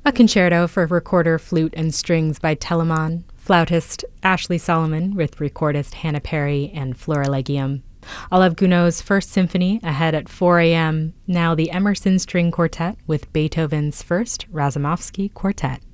A concerto for recorder, flute, and strings by Telemann, flautist Ashley Solomon with recordist Hannah Perry and Florilegium. Olav Gounod's First Symphony ahead at 4 a.m. Now the Emerson String Quartet with Beethoven's First Razumovsky Quartet.